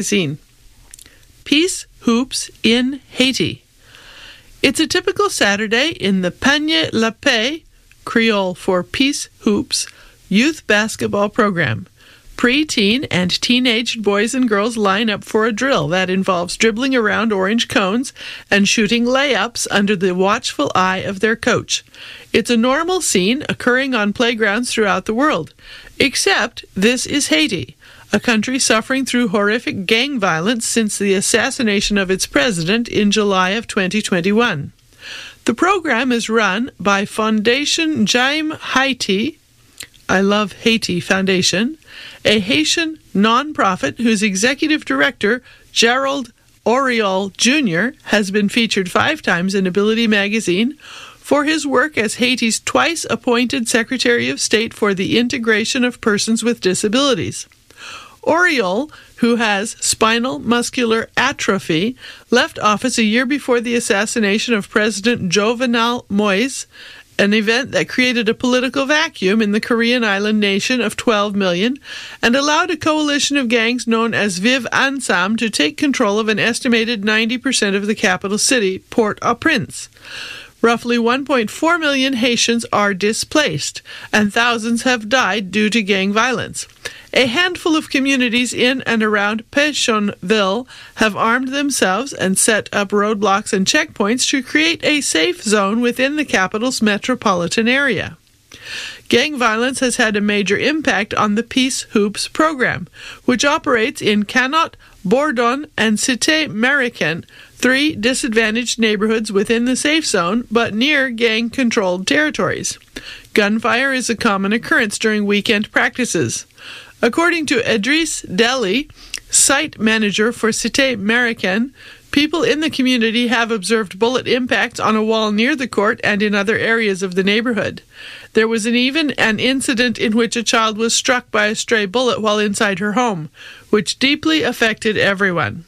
Magazine. Peace Hoops in Haiti. It's a typical Saturday in the Panier La Paix, Creole for Peace Hoops, youth basketball program. Pre-teen and teenaged boys and girls line up for a drill that involves dribbling around orange cones and shooting layups under the watchful eye of their coach. It's a normal scene occurring on playgrounds throughout the world, except this is Haiti, a country suffering through horrific gang violence since the assassination of its president in July of 2021. The program is run by Fondation Jaime Haiti, I Love Haiti Foundation, a Haitian nonprofit whose executive director, Gerald Auriol Jr., has been featured 5 times in Ability magazine for his work as Haiti's twice-appointed Secretary of State for the Integration of Persons with Disabilities. Auriol, who has spinal muscular atrophy, left office a year before the assassination of President Jovenel Moïse, an event that created a political vacuum in the Korean island nation of 12 million and allowed a coalition of gangs known as Vive Ensemble to take control of an estimated 90% of the capital city, Port-au-Prince. Roughly 1.4 million Haitians are displaced, and thousands have died due to gang violence. A handful of communities in and around Pétionville have armed themselves and set up roadblocks and checkpoints to create a safe zone within the capital's metropolitan area. Gang violence has had a major impact on the Peace Hoops program, which operates in Canot, Bourdon, and Cité Marican, 3 disadvantaged neighborhoods within the safe zone, but near gang-controlled territories. Gunfire is a common occurrence during weekend practices. According to Idriss Deli, site manager for Cité Marican, people in the community have observed bullet impacts on a wall near the court and in other areas of the neighborhood. There was even an incident in which a child was struck by a stray bullet while inside her home, which deeply affected everyone.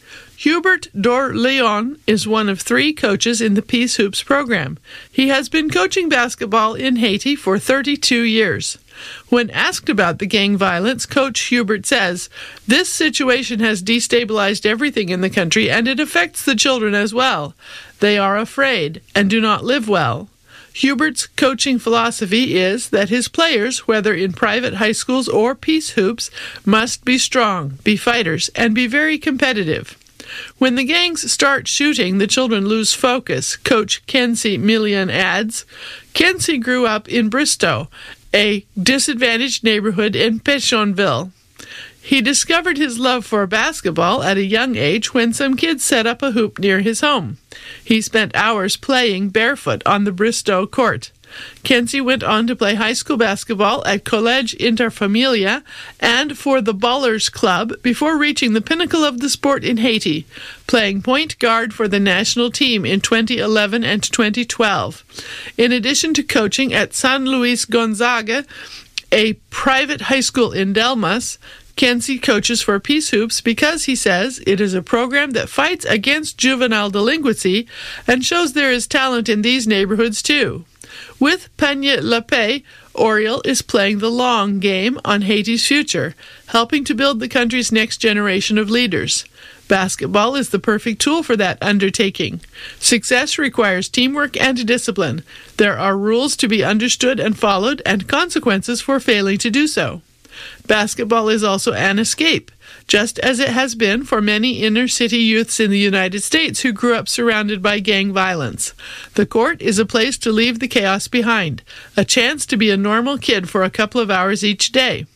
Hubert Dorleon is one of 3 coaches in the Peace Hoops program. He has been coaching basketball in Haiti for 32 years. When asked about the gang violence, Coach Hubert says, "This situation has destabilized everything in the country and it affects the children as well. They are afraid and do not live well." Hubert's coaching philosophy is that his players, whether in private high schools or Peace Hoops, must be strong, be fighters, and be very competitive. When the gangs start shooting, the children lose focus, Coach Kenzie Millian adds. Kenzie grew up in Bristow, a disadvantaged neighborhood in Pétionville. He discovered his love for basketball at a young age when some kids set up a hoop near his home. He spent hours playing barefoot on the Bristow court. Kenzie went on to play high school basketball at Collège Interfamilia and for the Ballers Club before reaching the pinnacle of the sport in Haiti, playing point guard for the national team in 2011 and 2012. In addition to coaching at San Luis Gonzaga, a private high school in Delmas, Kenzie coaches for Peace Hoops because he says it is a program that fights against juvenile delinquency and shows there is talent in these neighborhoods too. With Panier La Paix, Auriol is playing the long game on Haiti's future, helping to build the country's next generation of leaders. Basketball is the perfect tool for that undertaking. Success requires teamwork and discipline. There are rules to be understood and followed, and consequences for failing to do so. Basketball is also an escape, just as it has been for many inner-city youths in the United States who grew up surrounded by gang violence. The court is a place to leave the chaos behind, a chance to be a normal kid for a couple of hours each day.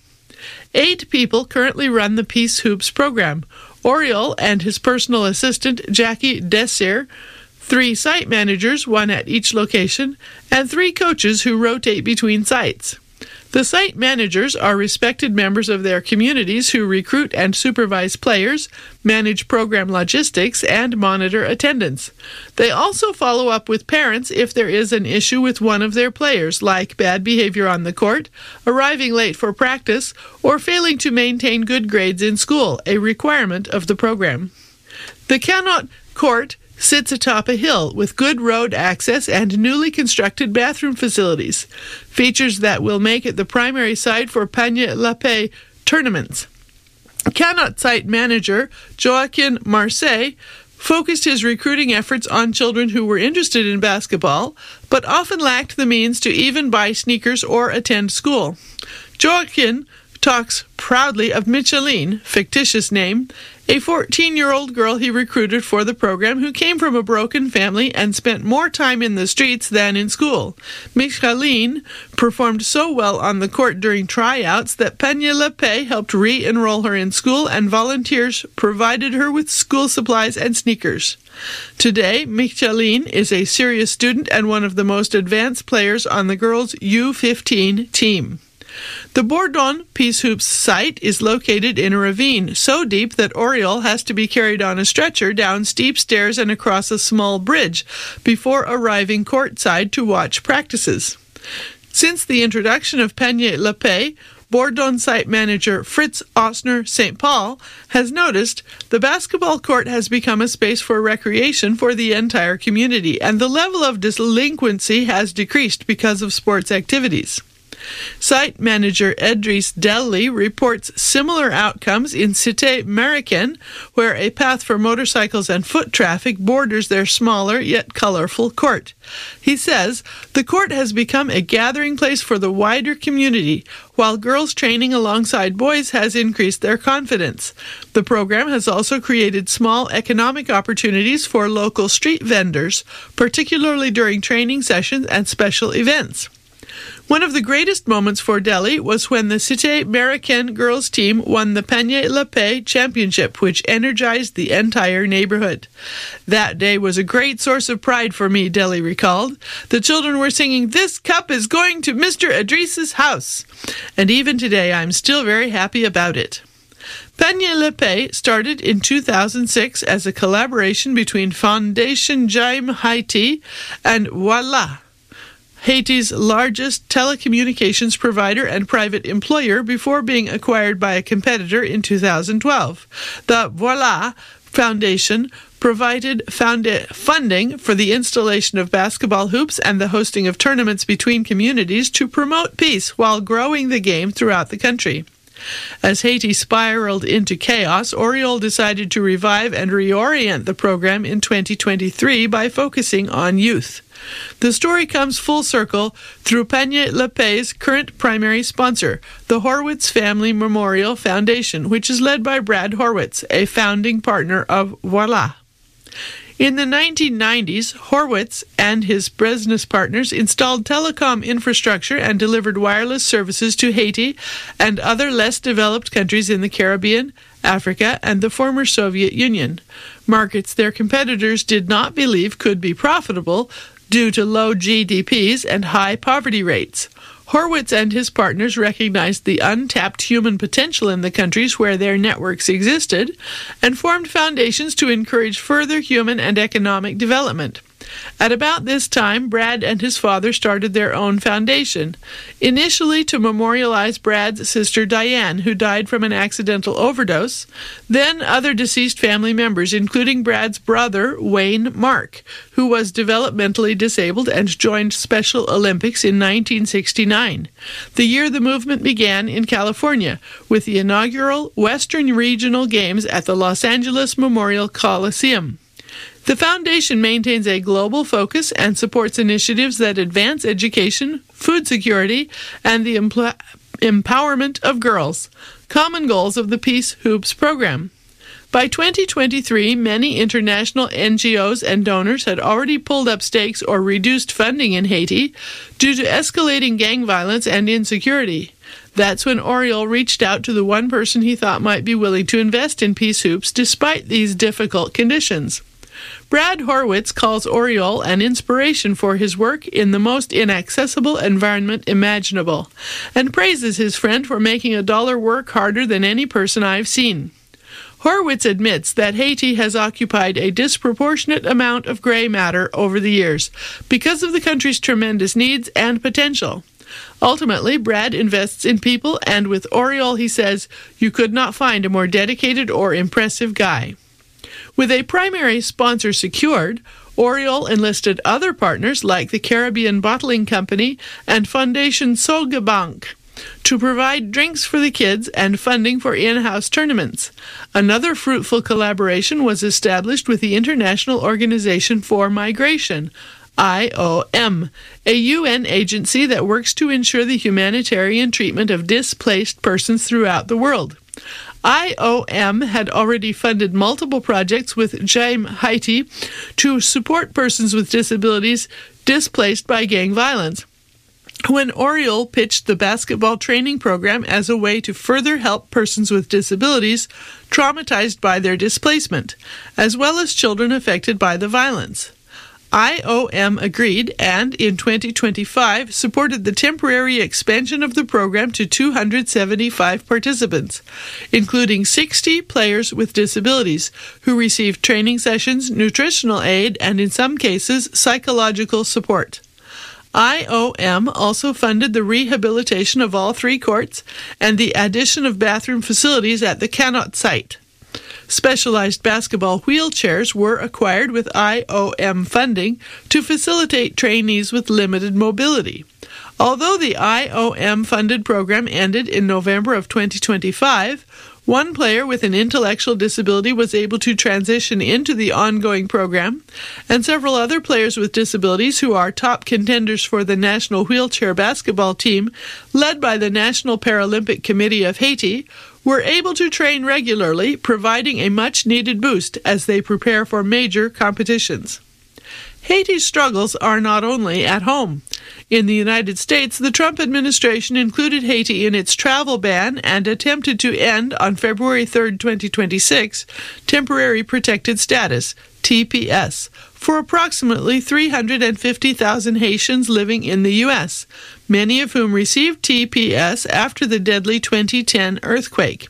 8 people currently run the Peace Hoops program: Auriol and his personal assistant, Jackie Desir, 3 site managers, 1 at each location, and 3 coaches who rotate between sites. The site managers are respected members of their communities who recruit and supervise players, manage program logistics, and monitor attendance. They also follow up with parents if there is an issue with one of their players, like bad behavior on the court, arriving late for practice, or failing to maintain good grades in school, a requirement of the program. The Canot Court sits atop a hill with good road access and newly constructed bathroom facilities, features that will make it the primary site for Panier La Paix tournaments. Canot site manager Joaquin Marseille focused his recruiting efforts on children who were interested in basketball, but often lacked the means to even buy sneakers or attend school. Joaquin talks proudly of Micheline, fictitious name, a 14-year-old girl he recruited for the program who came from a broken family and spent more time in the streets than in school. Micheline performed so well on the court during tryouts that Panier La Paix helped re-enroll her in school, and volunteers provided her with school supplies and sneakers. Today, Micheline is a serious student and one of the most advanced players on the girls' U15 team. The Bourdon Peace Hoops site is located in a ravine so deep that Oriol has to be carried on a stretcher down steep stairs and across a small bridge before arriving courtside to watch practices. Since the introduction of Panier La Paix, Bourdon site manager Fritz Osner St. Paul has noticed the basketball court has become a space for recreation for the entire community, and the level of delinquency has decreased because of sports activities. Site manager Edris Delli reports similar outcomes in Cité Marocaine, where a path for motorcycles and foot traffic borders their smaller yet colorful court. He says the court has become a gathering place for the wider community, while girls training alongside boys has increased their confidence. The program has also created small economic opportunities for local street vendors, particularly during training sessions and special events. One of the greatest moments for Delhi was when the Cité Marocaine girls team won the Panier La Paix championship, which energized the entire neighborhood. That day was a great source of pride for me, Delhi recalled. The children were singing, "This cup is going to Mr. Idris's house." And even today, I'm still very happy about it. Panier La Paix started in 2006 as a collaboration between Fondation Jaime Haiti and Voilà, Haiti's largest telecommunications provider and private employer, before being acquired by a competitor in 2012. The Voilà Foundation provided funding for the installation of basketball hoops and the hosting of tournaments between communities to promote peace while growing the game throughout the country. As Haiti spiraled into chaos, Oriol decided to revive and reorient the program in 2023 by focusing on youth. The story comes full circle through Panier La Paix's current primary sponsor, the Horwitz Family Memorial Foundation, which is led by Brad Horwitz, a founding partner of Voilà. In the 1990s, Horwitz and his business partners installed telecom infrastructure and delivered wireless services to Haiti and other less developed countries in the Caribbean, Africa, and the former Soviet Union, markets their competitors did not believe could be profitable due to low GDPs and high poverty rates. Horwitz and his partners recognized the untapped human potential in the countries where their networks existed and formed foundations to encourage further human and economic development. At about this time, Brad and his father started their own foundation, initially to memorialize Brad's sister Diane, who died from an accidental overdose, then other deceased family members, including Brad's brother, Wayne Mark, who was developmentally disabled and joined Special Olympics in 1969, the year the movement began in California, with the inaugural Western Regional Games at the Los Angeles Memorial Coliseum. The foundation maintains a global focus and supports initiatives that advance education, food security, and the empowerment of girls, common goals of the Peace Hoops program. By 2023, many international NGOs and donors had already pulled up stakes or reduced funding in Haiti due to escalating gang violence and insecurity. That's when Oriol reached out to the one person he thought might be willing to invest in Peace Hoops despite these difficult conditions. Brad Horwitz calls Oriol an inspiration for his work in the most inaccessible environment imaginable, and praises his friend for making a dollar work harder than any person I've seen. Horwitz admits that Haiti has occupied a disproportionate amount of gray matter over the years because of the country's tremendous needs and potential. Ultimately, Brad invests in people, and with Oriol, he says, you could not find a more dedicated or impressive guy. With a primary sponsor secured, Oriol enlisted other partners like the Caribbean Bottling Company and Fondation Sogabank. to provide drinks for the kids and funding for in-house tournaments. Another fruitful collaboration was established with the International Organization for Migration, IOM, a UN agency that works to ensure the humanitarian treatment of displaced persons throughout the world. IOM had already funded multiple projects with JAIM Haiti to support persons with disabilities displaced by gang violence. When Oriole pitched the basketball training program as a way to further help persons with disabilities traumatized by their displacement, as well as children affected by the violence. IOM agreed and, in 2025, supported the temporary expansion of the program to 275 participants, including 60 players with disabilities, who received training sessions, nutritional aid, and in some cases, psychological support. IOM also funded the rehabilitation of all 3 courts and the addition of bathroom facilities at the Canot site. Specialized basketball wheelchairs were acquired with IOM funding to facilitate trainees with limited mobility. Although the IOM-funded program ended in November of 2025, one player with an intellectual disability was able to transition into the ongoing program, and several other players with disabilities who are top contenders for the national wheelchair basketball team, led by the National Paralympic Committee of Haiti, were able to train regularly, providing a much-needed boost as they prepare for major competitions. Haiti's struggles are not only at home. In the United States, the Trump administration included Haiti in its travel ban and attempted to end, on February 3, 2026, temporary protected status, TPS, for approximately 350,000 Haitians living in the U.S., many of whom received TPS after the deadly 2010 earthquake.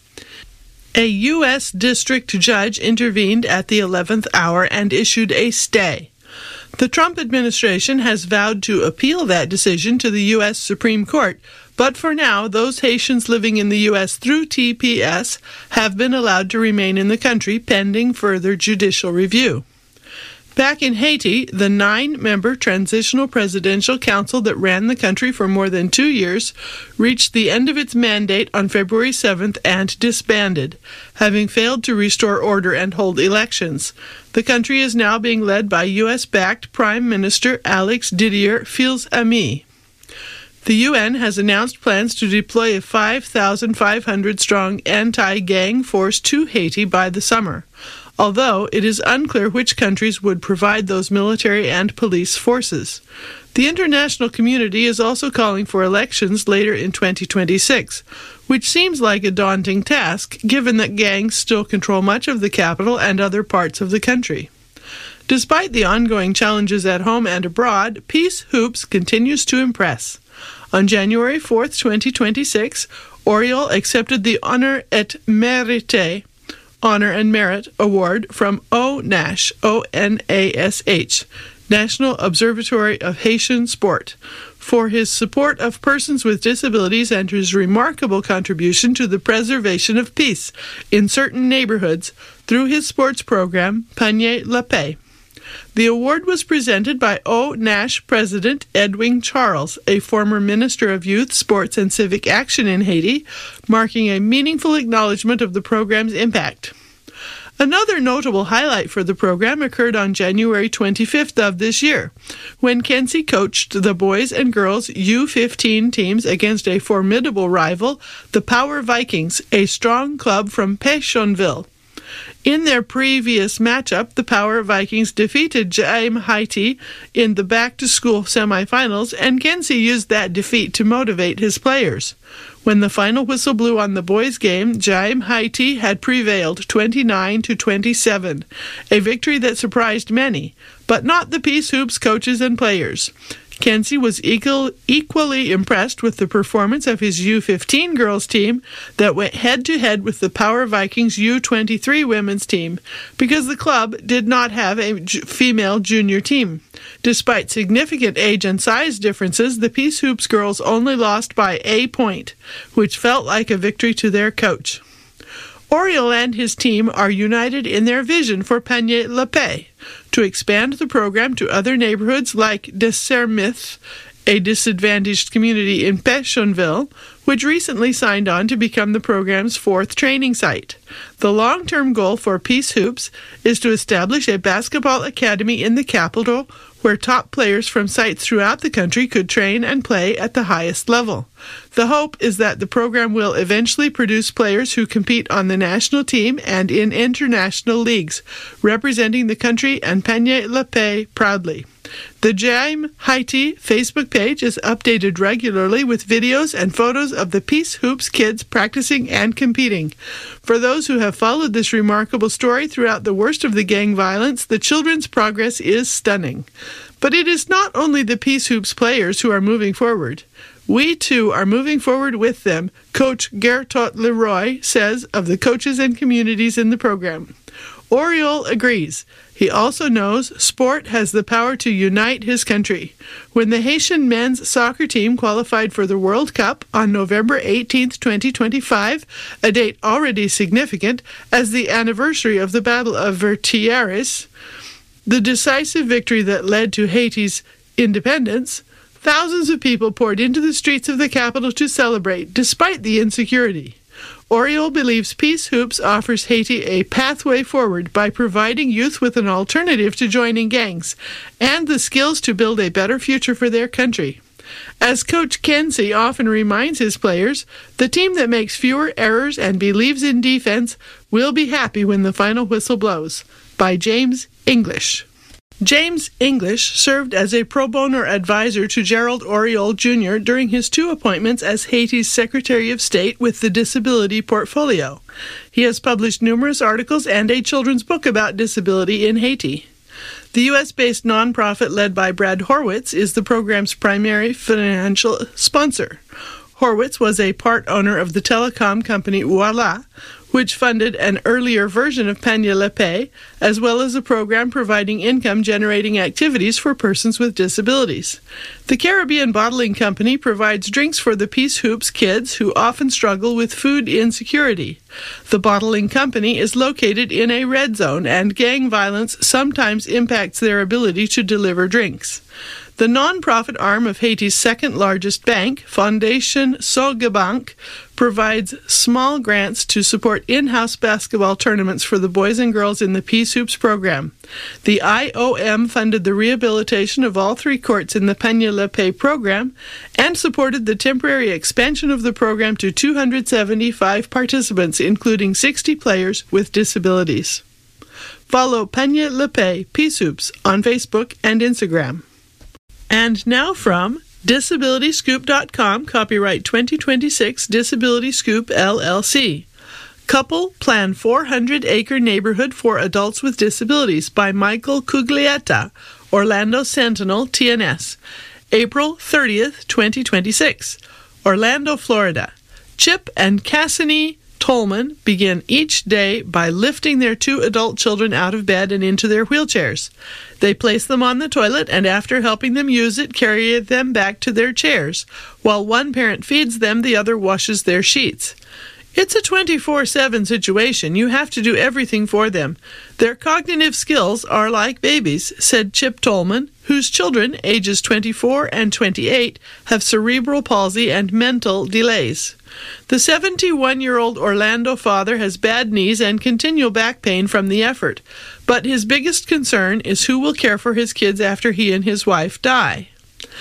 A U.S. district judge intervened at the 11th hour and issued a stay. The Trump administration has vowed to appeal that decision to the U.S. Supreme Court, but for now, those Haitians living in the U.S. through TPS have been allowed to remain in the country pending further judicial review. Back in Haiti, the 9-member Transitional Presidential Council that ran the country for more than 2 years reached the end of its mandate on February 7th and disbanded, having failed to restore order and hold elections. The country is now being led by U.S.-backed Prime Minister Alex Didier Fils-Aimé. The UN has announced plans to deploy a 5,500-strong anti-gang force to Haiti by the summer, although it is unclear which countries would provide those military and police forces. The international community is also calling for elections later in 2026, which seems like a daunting task given that gangs still control much of the capital and other parts of the country. Despite the ongoing challenges at home and abroad, Peace Hoops continues to impress. On January 4, 2026, Oriole accepted the Honor et Mérite Honor and Merit Award from ONASH, O-N-A-S-H, National Observatory of Haitian Sport, for his support of persons with disabilities and his remarkable contribution to the preservation of peace in certain neighborhoods through his sports program, Panier La Paix. The award was presented by ONASH President Edwin Charles, a former Minister of Youth, Sports, and Civic Action in Haiti, marking a meaningful acknowledgement of the program's impact. Another notable highlight for the program occurred on January 25th of this year, when Kenzie coached the boys and girls U15 teams against a formidable rival, the Power Vikings, a strong club from Pétionville. In their previous matchup, the Power Vikings defeated JAIM Haiti in the back-to-school semifinals, and Kenzie used that defeat to motivate his players. When the final whistle blew on the boys' game, JAIM Haiti had prevailed 29-27, a victory that surprised many, but not the Peace Hoops coaches and players. Kenzie was equally impressed with the performance of his U15 girls team that went head-to-head with the Power Vikings U23 women's team, because the club did not have a female junior team. Despite significant age and size differences, the Peace Hoops girls only lost by a point, which felt like a victory to their coach. Oriole and his team are united in their vision for Panier La Paix, to expand the program to other neighborhoods like Des Sermith, a disadvantaged community in Pétionville, which recently signed on to become the program's fourth training site. The long-term goal for Peace Hoops is to establish a basketball academy in the capital where top players from sites throughout the country could train and play at the highest level. The hope is that the program will eventually produce players who compete on the national team and in international leagues, representing the country and Panier-la-Paix proudly. The Jaime Haiti Facebook page is updated regularly with videos and photos of the Peace Hoops kids practicing and competing. For those who have followed this remarkable story throughout the worst of the gang violence, the children's progress is stunning. But it is not only the Peace Hoops players who are moving forward. We, too, are moving forward with them, Coach Gertot Leroy says of the coaches and communities in the program. Oriol agrees. He also knows sport has the power to unite his country. When the Haitian men's soccer team qualified for the World Cup on November 18, 2025, a date already significant as the anniversary of the Battle of Vertières, the decisive victory that led to Haiti's independence, thousands of people poured into the streets of the capital to celebrate, despite the insecurity. Oriol believes Peace Hoops offers Haiti a pathway forward by providing youth with an alternative to joining gangs and the skills to build a better future for their country. As Coach Kenzie often reminds his players, the team that makes fewer errors and believes in defense will be happy when the final whistle blows. By James English. James English served as a pro bono advisor to Gerald Oriol Jr. during his 2 appointments as Haiti's Secretary of State with the Disability Portfolio. He has published numerous articles and a children's book about disability in Haiti. The U.S.-based nonprofit led by Brad Horwitz is the program's primary financial sponsor. Horwitz was a part owner of the telecom company Voila, which funded an earlier version of Panier-la-Paix, as well as a program providing income-generating activities for persons with disabilities. The Caribbean Bottling Company provides drinks for the Peace Hoops kids who often struggle with food insecurity. The bottling company is located in a red zone, and gang violence sometimes impacts their ability to deliver drinks. The non-profit arm of Haiti's second-largest bank, Fondation Sogebank, provides small grants to support in-house basketball tournaments for the boys and girls in the Peace Hoops program. The IOM funded the rehabilitation of all 3 courts in the Panier-la-Paix program and supported the temporary expansion of the program to 275 participants, including 60 players with disabilities. Follow Panier-la-Paix Peace Hoops on Facebook and Instagram. And now from DisabilityScoop.com, copyright 2026, Disability Scoop, LLC. Couple plan 400-acre neighborhood for adults with disabilities by Michael Cuglietta, Orlando Sentinel, TNS. April 30th, 2026. Orlando, Florida. Chip and Cassini Tolman begin each day by lifting their 2 adult children out of bed and into their wheelchairs. They place them on the toilet and after helping them use it, carry them back to their chairs. While one parent feeds them, the other washes their sheets. It's a 24/7 situation. You have to do everything for them. Their cognitive skills are like babies, said Chip Tolman, whose children, ages 24 and 28, have cerebral palsy and mental delays. The 71-year-old Orlando father has bad knees and continual back pain from the effort, but his biggest concern is who will care for his kids after he and his wife die.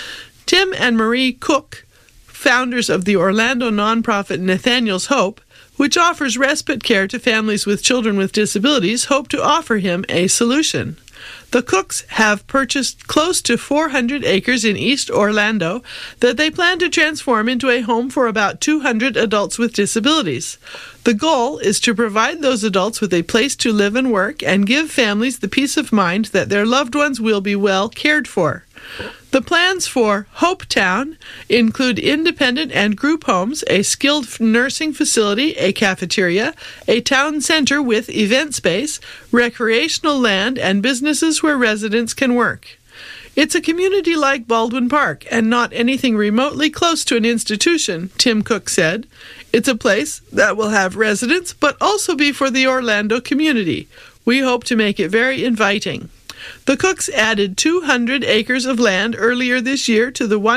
Tim and Marie Cook, founders of the Orlando nonprofit Nathaniel's Hope, which offers respite care to families with children with disabilities, hope to offer him a solution. The Cooks have purchased close to 400 acres in East Orlando that they plan to transform into a home for about 200 adults with disabilities. The goal is to provide those adults with a place to live and work and give families the peace of mind that their loved ones will be well cared for. The plans for Hopetown include independent and group homes, a skilled nursing facility, a cafeteria, a town center with event space, recreational land, and businesses where residents can work. It's a community like Baldwin Park and not anything remotely close to an institution, Tim Cook said. It's a place that will have residents but also be for the Orlando community. We hope to make it very inviting. The Cooks added 200 acres of land earlier this year to the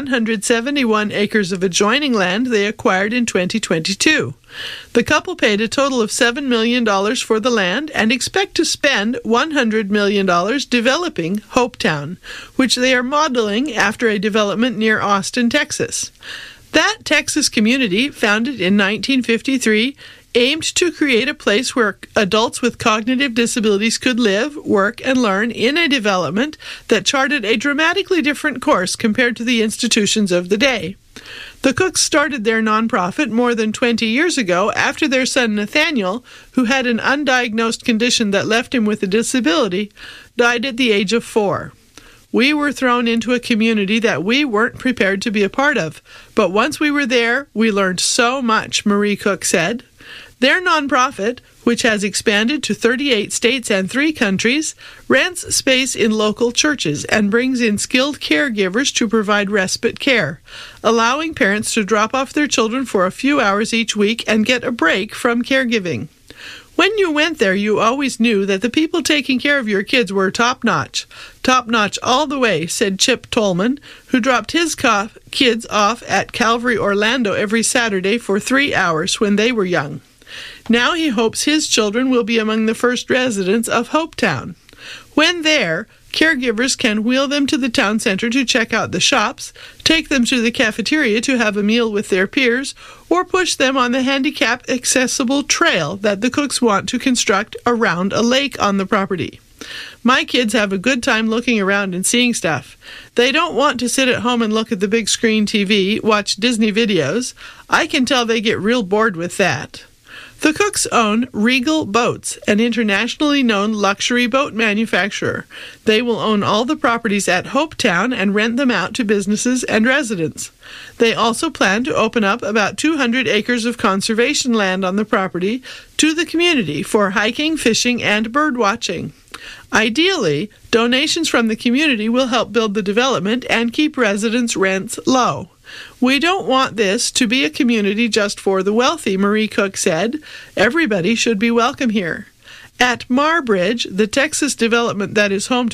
171 acres of adjoining land they acquired in 2022. The couple paid a total of $7 million for the land and expect to spend $100 million developing Hopetown, which they are modeling after a development near Austin, Texas. That Texas community, founded in 1953, aimed to create a place where adults with cognitive disabilities could live, work, and learn in a development that charted a dramatically different course compared to the institutions of the day. The Cooks started their nonprofit more than 20 years ago after their son Nathaniel, who had an undiagnosed condition that left him with a disability, died at the age of 4. We were thrown into a community that we weren't prepared to be a part of, but once we were there, we learned so much, Marie Cook said. Their nonprofit, which has expanded to 38 states and 3 countries, rents space in local churches and brings in skilled caregivers to provide respite care, allowing parents to drop off their children for a few hours each week and get a break from caregiving. When you went there, you always knew that the people taking care of your kids were top-notch. Top-notch all the way, said Chip Tolman, who dropped his kids off at Calvary Orlando every Saturday for 3 hours when they were young. Now he hopes his children will be among the first residents of Hopetown. When there, caregivers can wheel them to the town center to check out the shops, take them to the cafeteria to have a meal with their peers, or push them on the handicap-accessible trail that the Cooks want to construct around a lake on the property. My kids have a good time looking around and seeing stuff. They don't want to sit at home and look at the big screen TV, watch Disney videos. I can tell they get real bored with that. The Cooks own Regal Boats, an internationally known luxury boat manufacturer. They will own all the properties at Hopetown and rent them out to businesses and residents. They also plan to open up about 200 acres of conservation land on the property to the community for hiking, fishing, and bird watching. Ideally, donations from the community will help build the development and keep residents' rents low. We don't want this to be a community just for the wealthy, Marie Cook said. Everybody should be welcome here. At Marbridge, the Texas development that is home to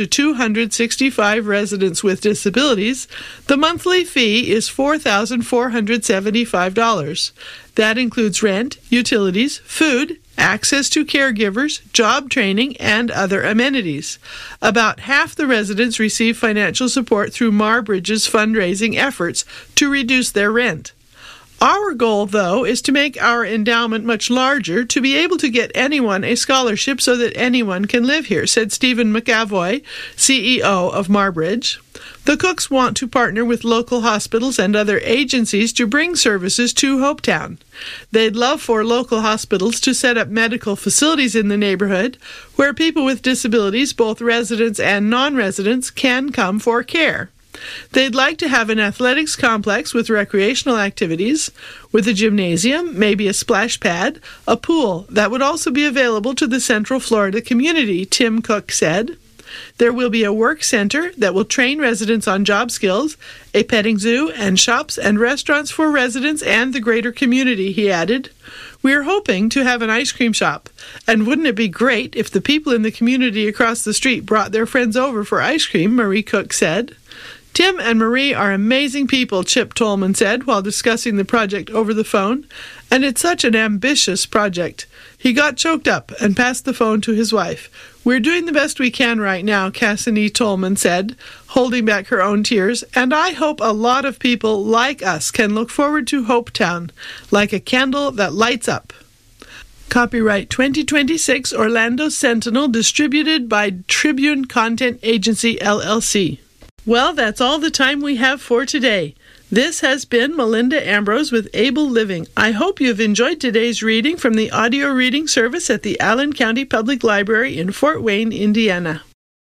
265 residents with disabilities, the monthly fee is $4,475. That includes rent, utilities, food, access to caregivers, job training, and other amenities. About half the residents receive financial support through Marbridge's fundraising efforts to reduce their rent. Our goal, though, is to make our endowment much larger to be able to get anyone a scholarship so that anyone can live here, said Stephen McAvoy, CEO of Marbridge. The Cooks want to partner with local hospitals and other agencies to bring services to Hopetown. They'd love for local hospitals to set up medical facilities in the neighborhood where people with disabilities, both residents and non-residents, can come for care. They'd like to have an athletics complex with recreational activities, with a gymnasium, maybe a splash pad, a pool that would also be available to the Central Florida community, Tim Cook said. There will be a work center that will train residents on job skills, a petting zoo, and shops and restaurants for residents and the greater community, he added. We're hoping to have an ice cream shop, and wouldn't it be great if the people in the community across the street brought their friends over for ice cream, Marie Cook said. Tim and Marie are amazing people, Chip Tolman said while discussing the project over the phone, and it's such an ambitious project. He got choked up and passed the phone to his wife. We're doing the best we can right now, Cassidy Tolman said, holding back her own tears, and I hope a lot of people like us can look forward to Hopetown, like a candle that lights up. Copyright 2026 Orlando Sentinel, distributed by Tribune Content Agency, LLC. Well, that's all the time we have for today. This has been Melinda Ambrose with Able Living. I hope you've enjoyed today's reading from the audio reading service at the Allen County Public Library in Fort Wayne, Indiana.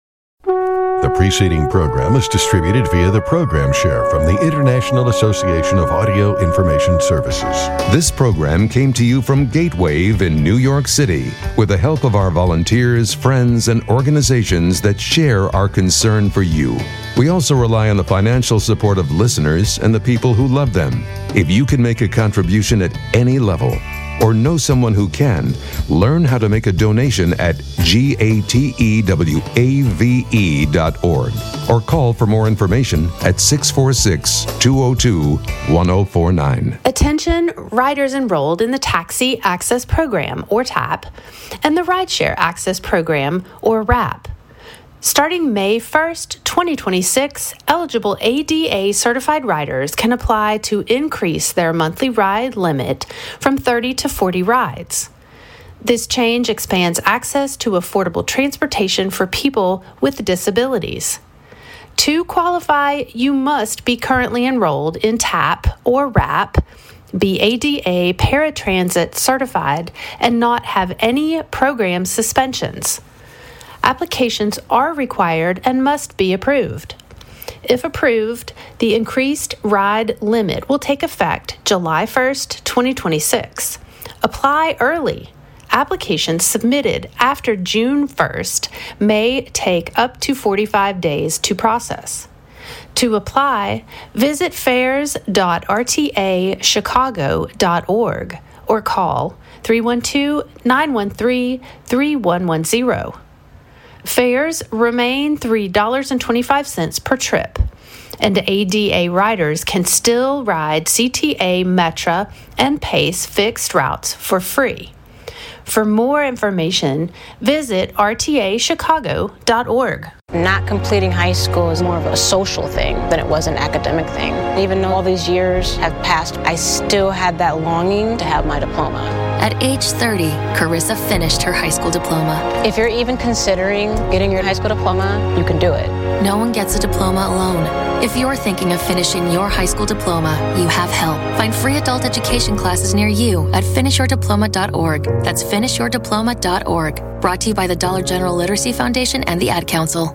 The preceding program is distributed via the program share from the International Association of Audio Information Services. This program came to you from Gatewave in New York City with the help of our volunteers, friends, and organizations that share our concern for you. We also rely on the financial support of listeners and the people who love them. If you can make a contribution at any level, or know someone who can, learn how to make a donation at gatewave.org or call for more information at 646-202-1049. Attention riders enrolled in the Taxi Access Program, or TAP, and the Rideshare Access Program, or RAP. Starting May 1st, 2026, eligible ADA certified riders can apply to increase their monthly ride limit from 30 to 40 rides. This change expands access to affordable transportation for people with disabilities. To qualify, you must be currently enrolled in TAP or RAP, be ADA paratransit certified, and not have any program suspensions. Applications are required and must be approved. If approved, the increased ride limit will take effect July 1st, 2026. Apply early. Applications submitted after June 1st may take up to 45 days to process. To apply, visit fares.rtachicago.org or call 312-913-3110. Fares remain $3.25 per trip, and ADA riders can still ride CTA, Metra, and PACE fixed routes for free. For more information, visit rtachicago.org. Not completing high school is more of a social thing than it was an academic thing. Even though all these years have passed, I still had that longing to have my diploma. At age 30, Carissa finished her high school diploma. If you're even considering getting your high school diploma, you can do it. No one gets a diploma alone. If you're thinking of finishing your high school diploma, you have help. Find free adult education classes near you at finishyourdiploma.org. That's finishyourdiploma.org. Brought to you by the Dollar General Literacy Foundation and the Ad Council.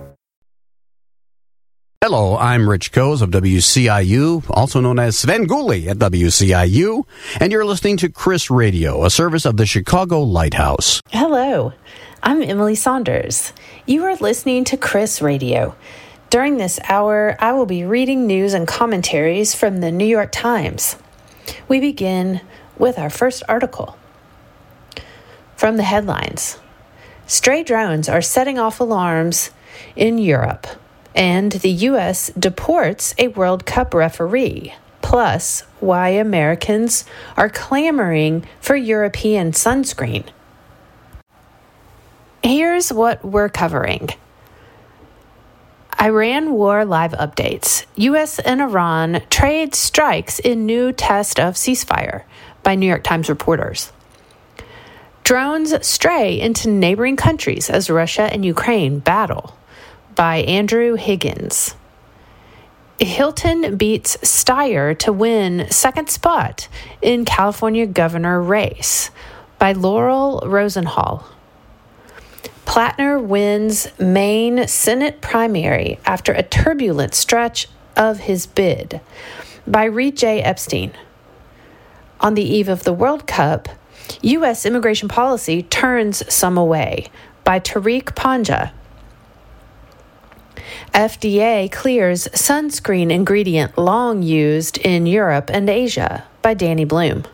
Hello, I'm Rich Coes of WCIU, also known as Sven Gulli at WCIU, and you're listening to Chris Radio, a service of the Chicago Lighthouse. Hello, I'm Emily Saunders. You are listening to Chris Radio. During this hour, I will be reading news and commentaries from the New York Times. We begin with our first article. From the headlines, stray drones are setting off alarms in Europe, and the U.S. deports a World Cup referee, plus why Americans are clamoring for European sunscreen. Here's what we're covering. Iran war live updates. U.S. and Iran trade strikes in new test of ceasefire by New York Times reporters. Drones stray into neighboring countries as Russia and Ukraine battle by Andrew Higgins. Hilton beats Steyer to win second spot in California governor race by Laurel Rosenhall. Plattner wins Maine Senate primary after a turbulent stretch of his bid by Reed J. Epstein. On the eve of the World Cup, U.S. immigration policy turns some away by Tariq Panja. FDA clears sunscreen ingredient long used in Europe and Asia by Danny Bloom.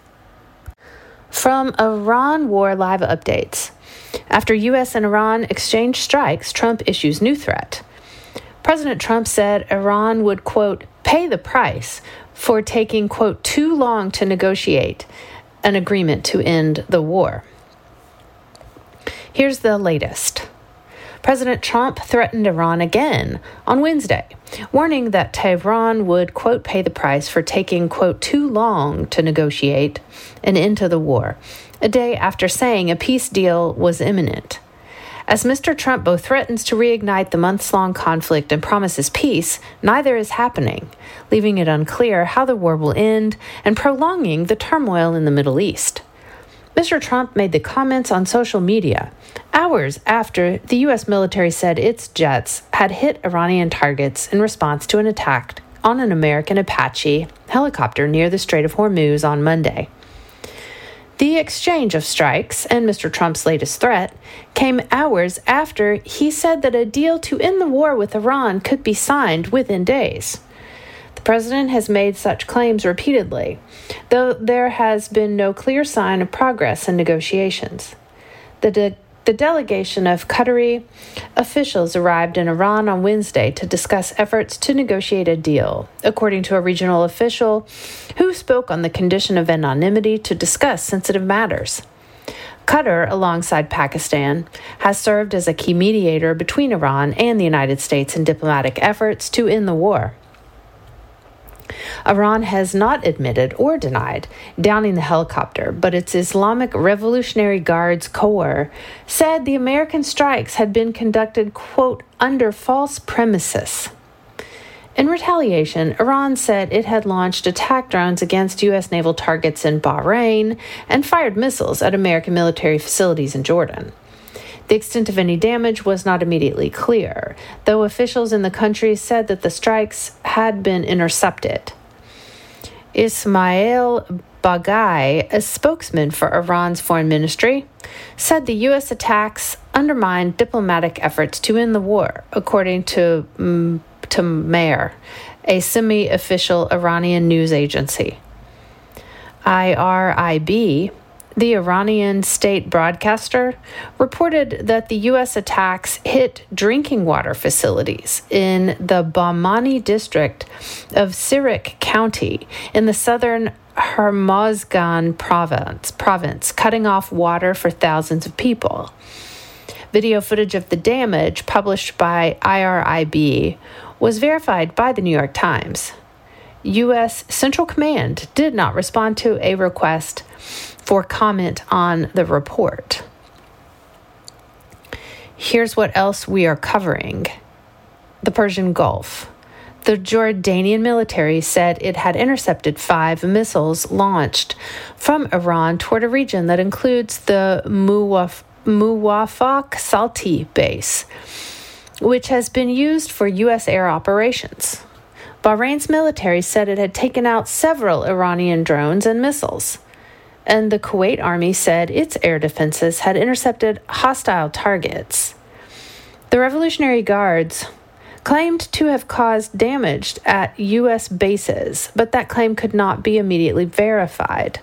From Iran war live updates. After U.S. and Iran exchange strikes, Trump issues new threat. President Trump said Iran would, quote, pay the price for taking, quote, too long to negotiate an agreement to end the war. Here's the latest. President Trump threatened Iran again on Wednesday, warning that Tehran would, quote, pay the price for taking, quote, too long to negotiate an end to the war, a day after saying a peace deal was imminent. As Mr. Trump both threatens to reignite the months-long conflict and promises peace, neither is happening, leaving it unclear how the war will end and prolonging the turmoil in the Middle East. Mr. Trump made the comments on social media hours after the U.S. military said its jets had hit Iranian targets in response to an attack on an American Apache helicopter near the Strait of Hormuz on Monday. The exchange of strikes and Mr. Trump's latest threat came hours after he said that a deal to end the war with Iran could be signed within days. The president has made such claims repeatedly, though there has been no clear sign of progress in negotiations. The delegation of Qatari officials arrived in Iran on Wednesday to discuss efforts to negotiate a deal, according to a regional official who spoke on the condition of anonymity to discuss sensitive matters. Qatar, alongside Pakistan, has served as a key mediator between Iran and the United States in diplomatic efforts to end the war. Iran has not admitted or denied downing the helicopter, but its Islamic Revolutionary Guards Corps said the American strikes had been conducted, quote, under false premises. In retaliation, Iran said it had launched attack drones against U.S. naval targets in Bahrain and fired missiles at American military facilities in Jordan. The extent of any damage was not immediately clear, though officials in the country said that the strikes had been intercepted. Ismail Baghai, a spokesman for Iran's foreign ministry, said the U.S. attacks undermined diplomatic efforts to end the war, according to Mehr, a semi-official Iranian news agency. IRIB, the Iranian state broadcaster, reported that the U.S. attacks hit drinking water facilities in the Bahmani district of Sirik County in the southern Hormozgan province, cutting off water for thousands of people. Video footage of the damage, published by IRIB, was verified by the New York Times. U.S. Central Command did not respond to a request for comment on the report. Here's what else we are covering. The Persian Gulf. The Jordanian military said it had intercepted 5 missiles launched from Iran toward a region that includes the Muwafaq Salti base, which has been used for U.S. air operations. Bahrain's military said it had taken out several Iranian drones and missiles, and the Kuwait Army said its air defenses had intercepted hostile targets. The Revolutionary Guards claimed to have caused damage at U.S. bases, but that claim could not be immediately verified.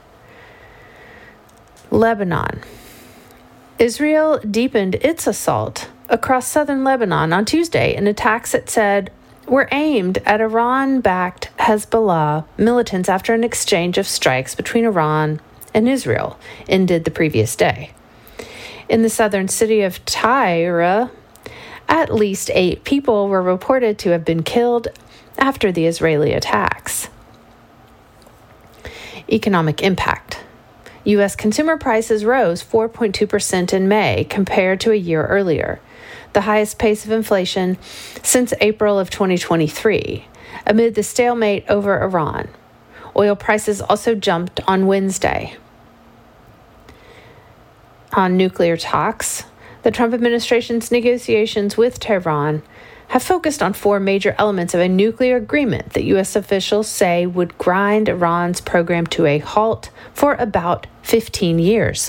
Lebanon. Israel deepened its assault across southern Lebanon on Tuesday in attacks it said were aimed at Iran-backed Hezbollah militants after an exchange of strikes between Iran and Israel ended the previous day. In the southern city of Tyre, at least 8 people were reported to have been killed after the Israeli attacks. Economic impact. U.S. consumer prices rose 4.2% in May compared to a year earlier, the highest pace of inflation since April of 2023, amid the stalemate over Iran. Oil prices also jumped on Wednesday. On nuclear talks, the Trump administration's negotiations with Tehran have focused on 4 major elements of a nuclear agreement that U.S. officials say would grind Iran's program to a halt for about 15 years.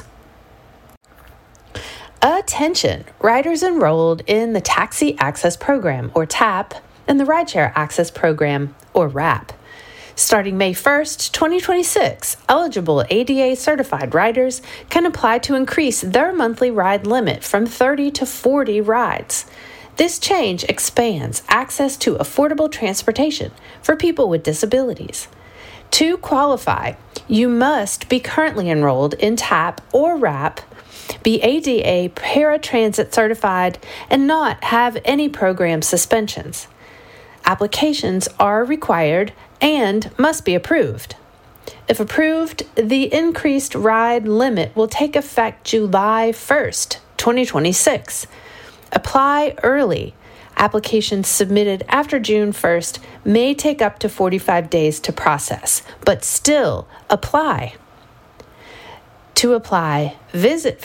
Attention! Riders enrolled in the Taxi Access Program, or TAP, and the Rideshare Access Program, or RAP. Starting May 1st, 2026, eligible ADA-certified riders can apply to increase their monthly ride limit from 30 to 40 rides. This change expands access to affordable transportation for people with disabilities. To qualify, you must be currently enrolled in TAP or RAP, be ADA paratransit certified, and not have any program suspensions. Applications are required and must be approved. If approved, the increased ride limit will take effect July 1st, 2026. Apply early. Applications submitted after June 1st may take up to 45 days to process, but still apply. To apply, visit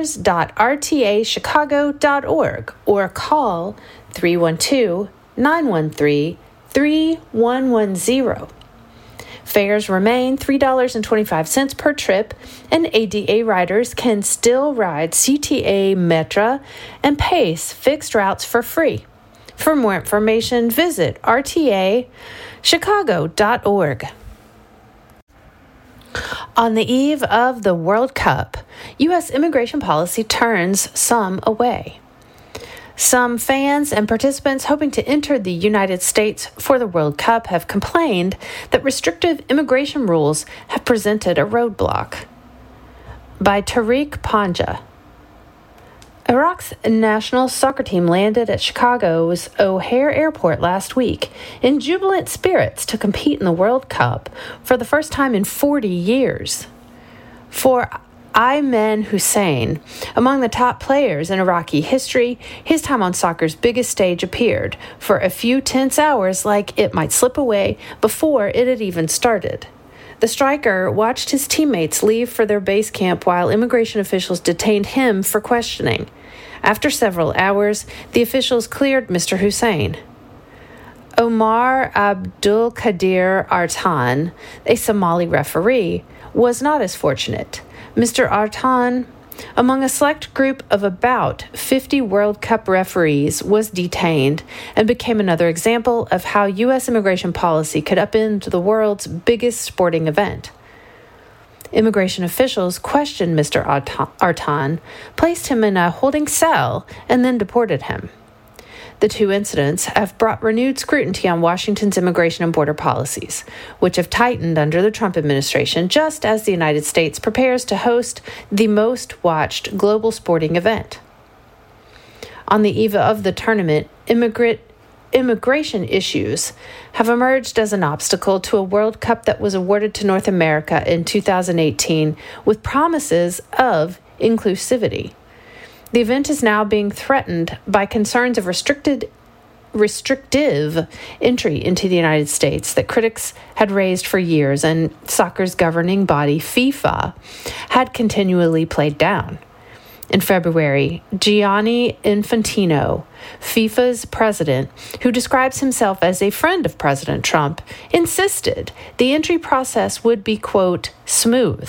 fares.rtachicago.org or call 312-913-3110. Fares remain $3.25 per trip, and ADA riders can still ride CTA, Metra, and Pace fixed routes for free. For more information, visit rtachicago.org. On the eve of the World Cup, U.S. immigration policy turns some away. Some fans and participants hoping to enter the United States for the World Cup have complained that restrictive immigration rules have presented a roadblock. By Tariq Panja. Iraq's national soccer team landed at Chicago's O'Hare Airport last week in jubilant spirits to compete in the World Cup for the first time in 40 years. For Ayman Hussein, among the top players in Iraqi history, his time on soccer's biggest stage appeared for a few tense hours like it might slip away before it had even started. The striker watched his teammates leave for their base camp while immigration officials detained him for questioning. After several hours, the officials cleared Mr. Hussein. Omar Abdul Qadir Artan, a Somali referee, was not as fortunate. Mr. Artan, among a select group of about 50 World Cup referees, was detained and became another example of how U.S. immigration policy could upend the world's biggest sporting event. Immigration officials questioned Mr. Artan, placed him in a holding cell, and then deported him. The two incidents have brought renewed scrutiny on Washington's immigration and border policies, which have tightened under the Trump administration just as the United States prepares to host the most watched global sporting event. On the eve of the tournament, immigration issues have emerged as an obstacle to a World Cup that was awarded to North America in 2018 with promises of inclusivity. The event is now being threatened by concerns of restrictive entry into the United States that critics had raised for years and soccer's governing body, FIFA, had continually played down. In February, Gianni Infantino, FIFA's president, who describes himself as a friend of President Trump, insisted the entry process would be, quote, smooth.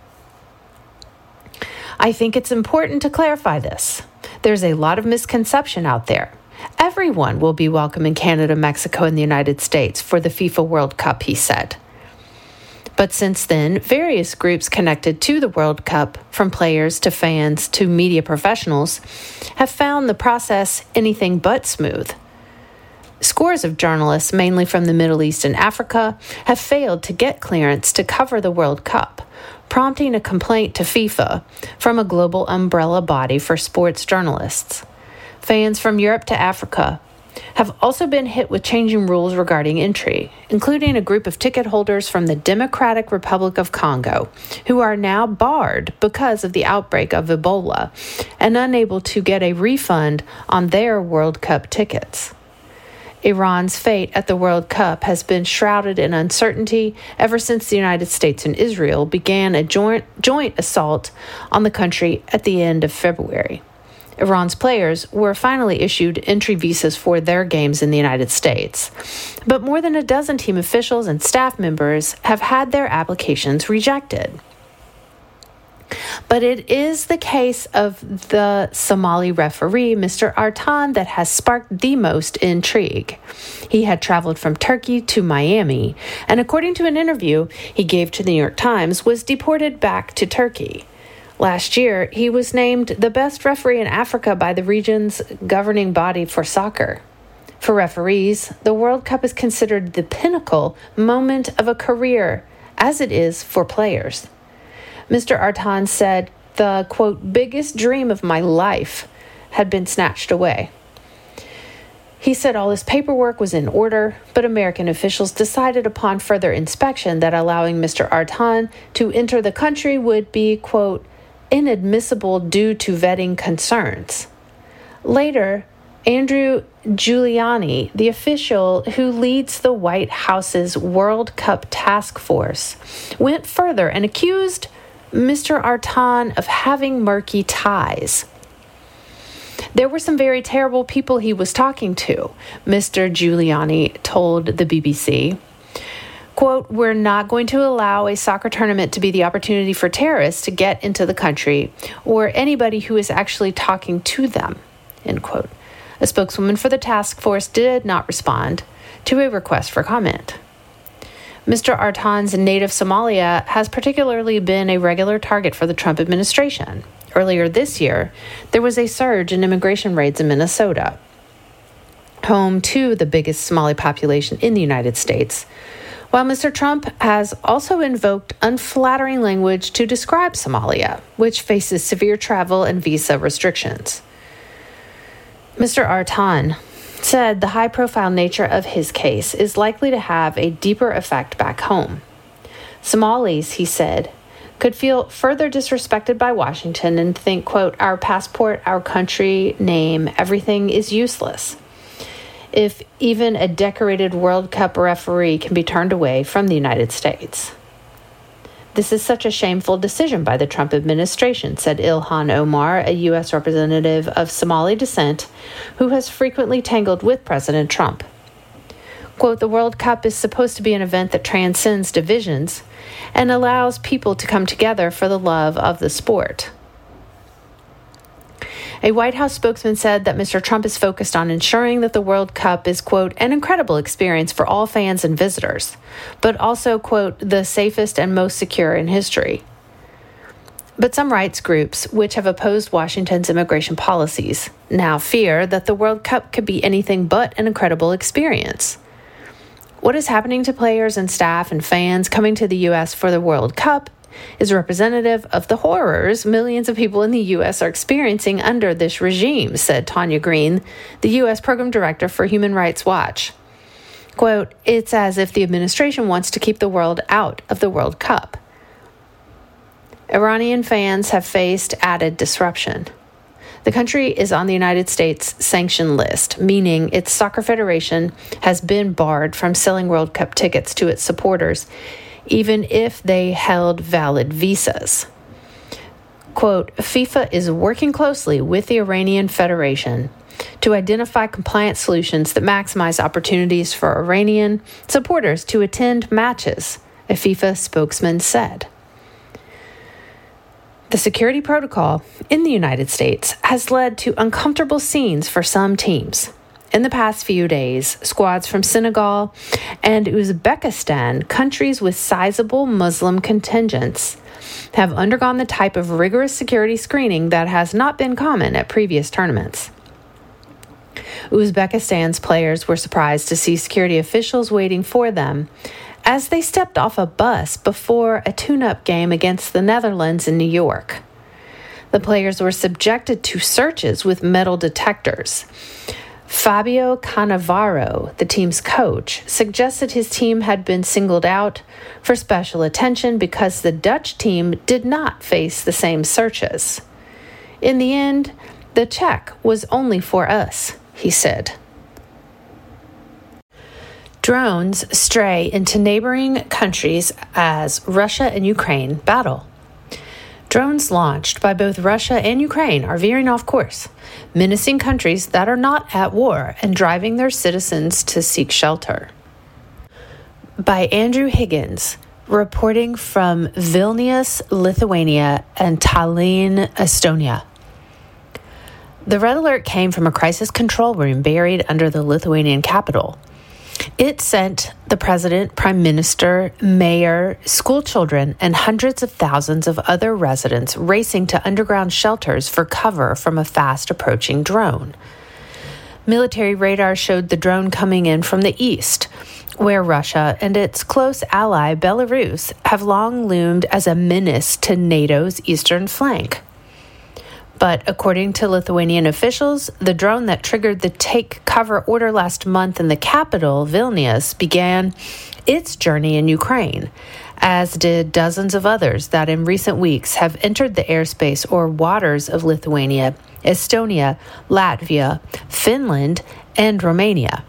I think it's important to clarify this. There's a lot of misconception out there. Everyone will be welcome in Canada, Mexico, and the United States for the FIFA World Cup, he said. But since then, various groups connected to the World Cup, from players to fans to media professionals, have found the process anything but smooth. Scores of journalists, mainly from the Middle East and Africa, have failed to get clearance to cover the World Cup, prompting a complaint to FIFA from a global umbrella body for sports journalists. Fans from Europe to Africa have also been hit with changing rules regarding entry, including a group of ticket holders from the Democratic Republic of Congo, who are now barred because of the outbreak of Ebola and unable to get a refund on their World Cup tickets. Iran's fate at the World Cup has been shrouded in uncertainty ever since the United States and Israel began a joint assault on the country at the end of February. Iran's players were finally issued entry visas for their games in the United States, but more than a dozen team officials and staff members have had their applications rejected. But it is the case of the Somali referee, Mr. Artan, that has sparked the most intrigue. He had traveled from Turkey to Miami, and according to an interview he gave to the New York Times, was deported back to Turkey. Last year, he was named the best referee in Africa by the region's governing body for soccer. For referees, the World Cup is considered the pinnacle moment of a career, as it is for players. Mr. Artan said the, quote, biggest dream of my life had been snatched away. He said all his paperwork was in order, but American officials decided upon further inspection that allowing Mr. Artan to enter the country would be, quote, inadmissible due to vetting concerns. Later, Andrew Giuliani, the official who leads the White House's World Cup task force, went further and accused Mr. Artan of having murky ties. There were some very terrible people he was talking to, Mr. Giuliani told the BBC. Quote, we're not going to allow a soccer tournament to be the opportunity for terrorists to get into the country or anybody who is actually talking to them, end quote. A spokeswoman for the task force did not respond to a request for comment. Mr. Artan's native Somalia has particularly been a regular target for the Trump administration. Earlier this year, there was a surge in immigration raids in Minnesota, home to the biggest Somali population in the United States, while Mr. Trump has also invoked unflattering language to describe Somalia, which faces severe travel and visa restrictions. Mr. Artan said the high-profile nature of his case is likely to have a deeper effect back home. Somalis, he said, could feel further disrespected by Washington and think, quote, our passport, our country, name, everything is useless. If even a decorated World Cup referee can be turned away from the United States. This is such a shameful decision by the Trump administration, said Ilhan Omar, a U.S. representative of Somali descent who has frequently tangled with President Trump. Quote, the World Cup is supposed to be an event that transcends divisions and allows people to come together for the love of the sport. A White House spokesman said that Mr. Trump is focused on ensuring that the World Cup is, quote, an incredible experience for all fans and visitors, but also, quote, the safest and most secure in history. But some rights groups, which have opposed Washington's immigration policies, now fear that the World Cup could be anything but an incredible experience. What is happening to players and staff and fans coming to the U.S. for the World Cup is representative of the horrors millions of people in the U.S. are experiencing under this regime, said Tanya Green, the U.S. Program Director for Human Rights Watch. Quote, it's as if the administration wants to keep the world out of the World Cup. Iranian fans have faced added disruption. The country is on the United States sanction list, meaning its soccer federation has been barred from selling World Cup tickets to its supporters, even if they held valid visas. Quote, FIFA is working closely with the Iranian Federation to identify compliant solutions that maximize opportunities for Iranian supporters to attend matches, a FIFA spokesman said. The security protocol in the United States has led to uncomfortable scenes for some teams. In the past few days, squads from Senegal and Uzbekistan, countries with sizable Muslim contingents, have undergone the type of rigorous security screening that has not been common at previous tournaments. Uzbekistan's players were surprised to see security officials waiting for them as they stepped off a bus before a tune-up game against the Netherlands in New York. The players were subjected to searches with metal detectors. Fabio Cannavaro, the team's coach, suggested his team had been singled out for special attention because the Dutch team did not face the same searches. In the end, the check was only for us, he said. Drones stray into neighboring countries as Russia and Ukraine battle. Drones launched by both Russia and Ukraine are veering off course, menacing countries that are not at war and driving their citizens to seek shelter. By Andrew Higgins, reporting from Vilnius, Lithuania, and Tallinn, Estonia. The red alert came from a crisis control room buried under the Lithuanian capital. It sent the president, prime minister, mayor, school children, and hundreds of thousands of other residents racing to underground shelters for cover from a fast-approaching drone. Military radar showed the drone coming in from the east, where Russia and its close ally Belarus have long loomed as a menace to NATO's eastern flank. But according to Lithuanian officials, the drone that triggered the take cover order last month in the capital, Vilnius, began its journey in Ukraine, as did dozens of others that in recent weeks have entered the airspace or waters of Lithuania, Estonia, Latvia, Finland, and Romania.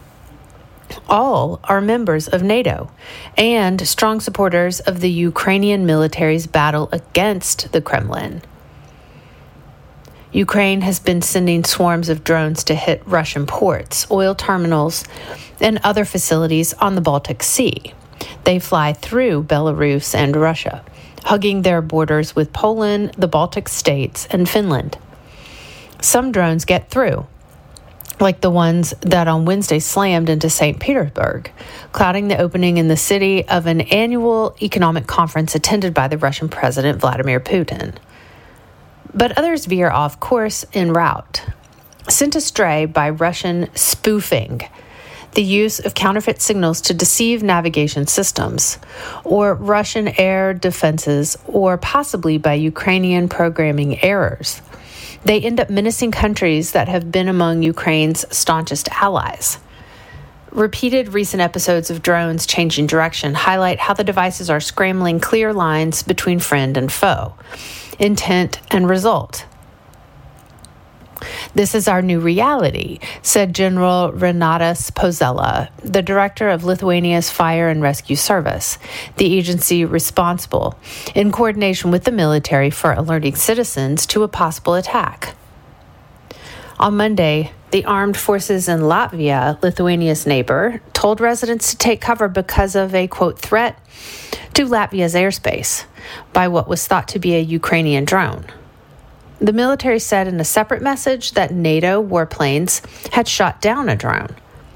All are members of NATO and strong supporters of the Ukrainian military's battle against the Kremlin. Ukraine has been sending swarms of drones to hit Russian ports, oil terminals, and other facilities on the Baltic Sea. They fly through Belarus and Russia, hugging their borders with Poland, the Baltic states, and Finland. Some drones get through, like the ones that on Wednesday slammed into St. Petersburg, clouding the opening in the city of an annual economic conference attended by the Russian President Vladimir Putin. But others veer off course en route, sent astray by Russian spoofing, the use of counterfeit signals to deceive navigation systems, or Russian air defenses, or possibly by Ukrainian programming errors. They end up menacing countries that have been among Ukraine's staunchest allies. Repeated recent episodes of drones changing direction highlight how the devices are scrambling clear lines between friend and foe, intent and result. This is our new reality, said General Renatas Pozela, the director of Lithuania's Fire and Rescue Service, the agency responsible, in coordination with the military, for alerting citizens to a possible attack. On Monday, the armed forces in Latvia, Lithuania's neighbor, told residents to take cover because of a, quote, threat to Latvia's airspace by what was thought to be a Ukrainian drone. The military said in a separate message that NATO warplanes had shot down a drone.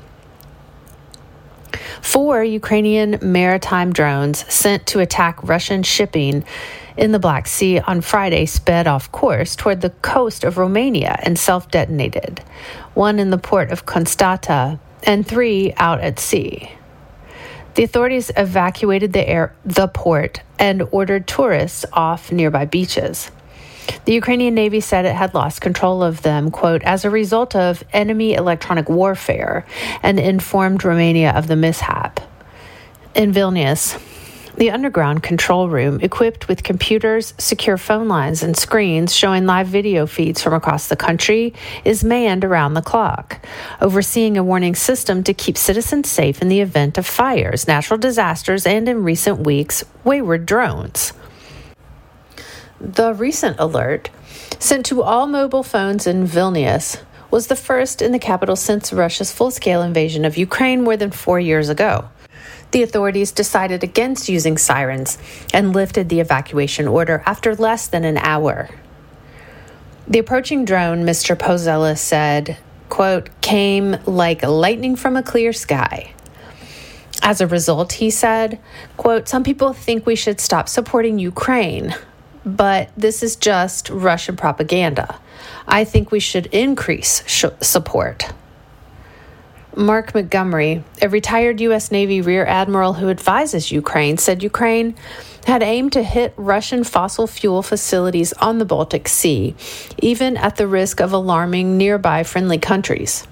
4 Ukrainian maritime drones sent to attack Russian shipping in the Black Sea on Friday sped off course toward the coast of Romania and self-detonated, 1 in the port of Constanta and 3 out at sea. The authorities evacuated the port and ordered tourists off nearby beaches. The Ukrainian Navy said it had lost control of them, quote, as a result of enemy electronic warfare, and informed Romania of the mishap. In Vilnius, the underground control room, equipped with computers, secure phone lines, and screens showing live video feeds from across the country, is manned around the clock, overseeing a warning system to keep citizens safe in the event of fires, natural disasters, and in recent weeks, wayward drones. The recent alert, sent to all mobile phones in Vilnius, was the first in the capital since Russia's full-scale invasion of Ukraine more than 4 years ago. The authorities decided against using sirens and lifted the evacuation order after less than an hour. The approaching drone, Mr. Pozela said, quote, came like lightning from a clear sky. As a result, he said, quote, some people think we should stop supporting Ukraine, but this is just Russian propaganda. I think we should increase support. Mark Montgomery, a retired U.S. Navy Rear Admiral who advises Ukraine, said Ukraine had aimed to hit Russian fossil fuel facilities on the Baltic Sea, even at the risk of alarming nearby friendly countries.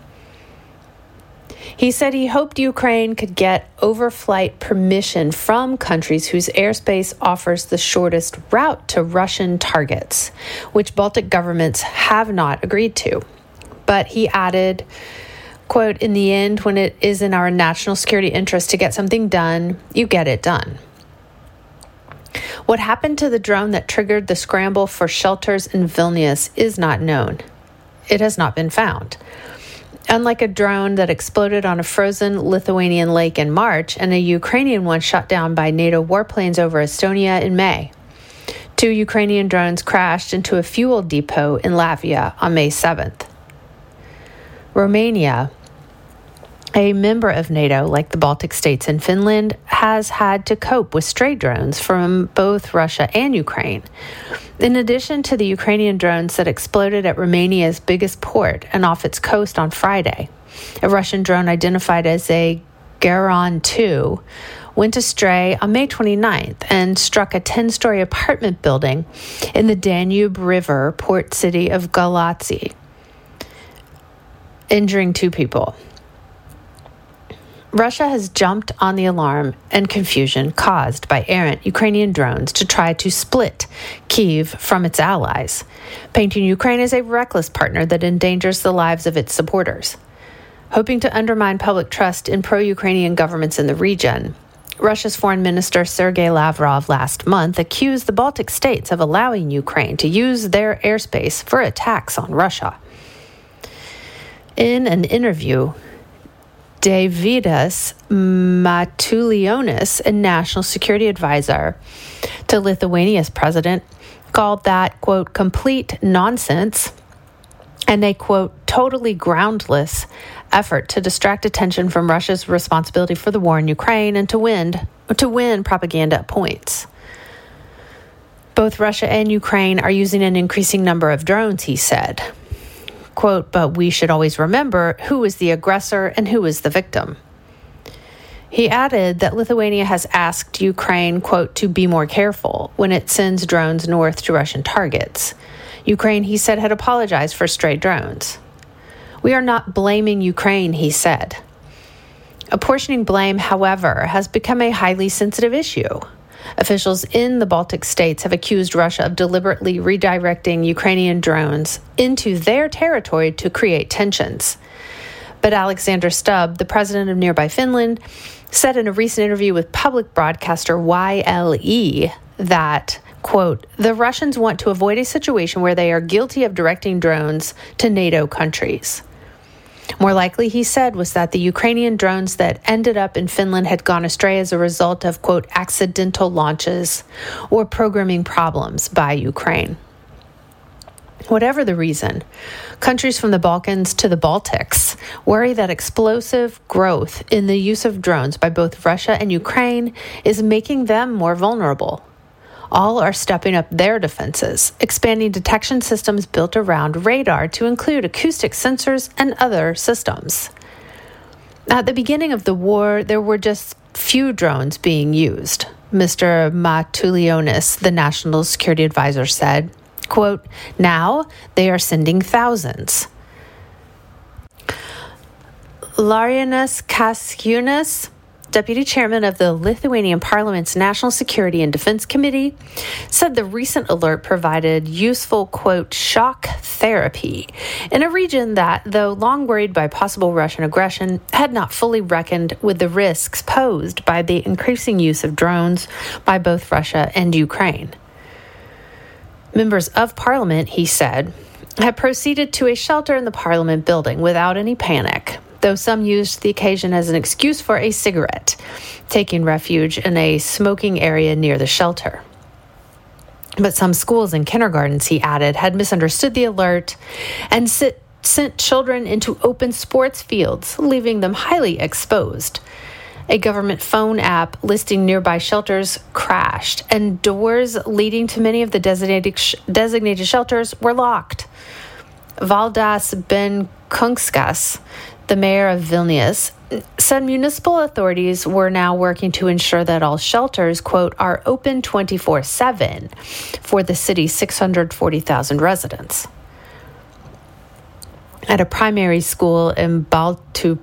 He said he hoped Ukraine could get overflight permission from countries whose airspace offers the shortest route to Russian targets, which Baltic governments have not agreed to. But he added, quote, in the end, when it is in our national security interest to get something done, you get it done. What happened to the drone that triggered the scramble for shelters in Vilnius is not known. It has not been found. Unlike a drone that exploded on a frozen Lithuanian lake in March and a Ukrainian one shot down by NATO warplanes over Estonia in May, 2 Ukrainian drones crashed into a fuel depot in Latvia on May 7th. Romania, a member of NATO like the Baltic states and Finland, has had to cope with stray drones from both Russia and Ukraine. In addition to the Ukrainian drones that exploded at Romania's biggest port and off its coast on Friday, a Russian drone identified as a Garan 2 went astray on May 29th and struck a 10-story apartment building in the Danube River port city of Galați, injuring 2 people. Russia has jumped on the alarm and confusion caused by errant Ukrainian drones to try to split Kyiv from its allies, painting Ukraine as a reckless partner that endangers the lives of its supporters. Hoping to undermine public trust in pro-Ukrainian governments in the region, Russia's Foreign Minister Sergei Lavrov last month accused the Baltic states of allowing Ukraine to use their airspace for attacks on Russia. In an interview, Davidas Matulionis, a national security advisor to Lithuania's president, called that, quote, complete nonsense and a, quote, totally groundless effort to distract attention from Russia's responsibility for the war in Ukraine and to win propaganda points. Both Russia and Ukraine are using an increasing number of drones, he said. Quote, but we should always remember who is the aggressor and who is the victim. He added that Lithuania has asked Ukraine, quote, to be more careful when it sends drones north to Russian targets. Ukraine, he said, had apologized for stray drones. We are not blaming Ukraine, he said. Apportioning blame, however, has become a highly sensitive issue. Officials in the Baltic states have accused Russia of deliberately redirecting Ukrainian drones into their territory to create tensions. But Alexander Stubb, the president of nearby Finland, said in a recent interview with public broadcaster YLE that, quote, the Russians want to avoid a situation where they are guilty of directing drones to NATO countries. More likely, he said, was that the Ukrainian drones that ended up in Finland had gone astray as a result of, quote, accidental launches or programming problems by Ukraine. Whatever the reason, countries from the Balkans to the Baltics worry that explosive growth in the use of drones by both Russia and Ukraine is making them more vulnerable. All are stepping up their defenses, expanding detection systems built around radar to include acoustic sensors and other systems. At the beginning of the war, there were just few drones being used, Mr. Matulionis, the National Security Advisor, said. Quote, now they are sending thousands. Laurynas Kasčiūnas, deputy chairman of the Lithuanian Parliament's National Security and Defense Committee, said the recent alert provided useful, quote, shock therapy in a region that, though long worried by possible Russian aggression, had not fully reckoned with the risks posed by the increasing use of drones by both Russia and Ukraine. Members of Parliament, he said, had proceeded to a shelter in the Parliament building without any panic, though some used the occasion as an excuse for a cigarette, taking refuge in a smoking area near the shelter. But some schools and kindergartens, he added, had misunderstood the alert and sent children into open sports fields, leaving them highly exposed. A government phone app listing nearby shelters crashed, and doors leading to many of the designated shelters were locked. Valdas Benkunskas, the mayor of Vilnius, said municipal authorities were now working to ensure that all shelters, quote, are open 24/7 for the city's 640,000 residents. At a primary school in Baltupia,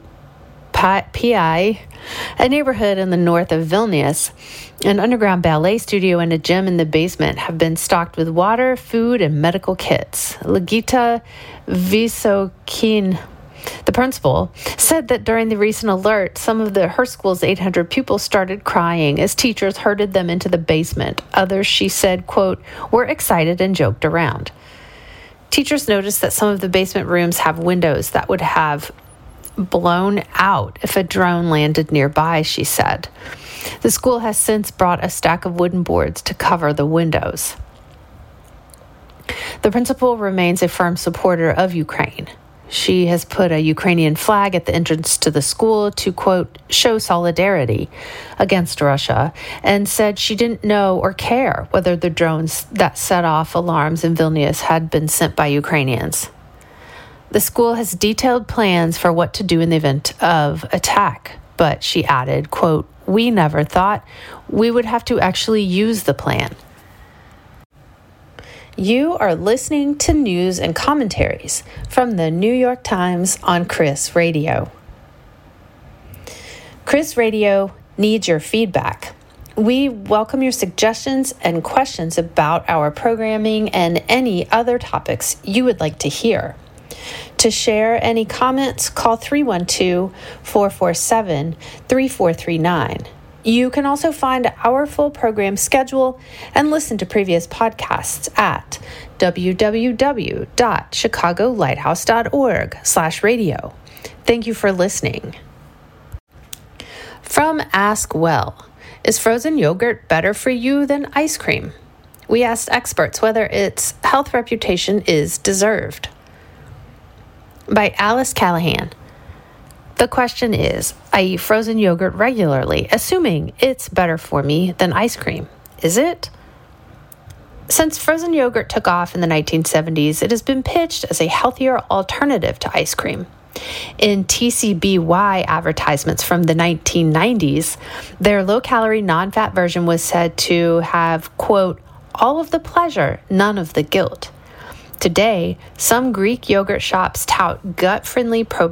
a neighborhood in the north of Vilnius, an underground ballet studio and a gym in the basement have been stocked with water, food, and medical kits. Ligita Vysokin, the principal, said that during the recent alert, some of her school's 800 pupils started crying as teachers herded them into the basement. Others, she said, quote, were excited and joked around. Teachers noticed that some of the basement rooms have windows that would have blown out if a drone landed nearby, she said. The school has since brought a stack of wooden boards to cover the windows. The principal remains a firm supporter of Ukraine. She has put a Ukrainian flag at the entrance to the school to, quote, show solidarity against Russia, and said she didn't know or care whether the drones that set off alarms in Vilnius had been sent by Ukrainians. The school has detailed plans for what to do in the event of attack, but she added, quote, we never thought we would have to actually use the plan. You are listening to news and commentaries from the New York Times on Chris Radio. Chris Radio needs your feedback. We welcome your suggestions and questions about our programming and any other topics you would like to hear. To share any comments, call 312-447-3439. You can also find our full program schedule and listen to previous podcasts at www.chicagolighthouse.org/radio. Thank you for listening. From Ask Well, is frozen yogurt better for you than ice cream? We asked experts whether its health reputation is deserved. by Alice Callahan. The question is, I eat frozen yogurt regularly, assuming it's better for me than ice cream. Is it? Since frozen yogurt took off in the 1970s, it has been pitched as a healthier alternative to ice cream. In TCBY advertisements from the 1990s, their low-calorie, non-fat version was said to have, quote, all of the pleasure, none of the guilt. Today, some Greek yogurt shops tout gut-friendly probiotics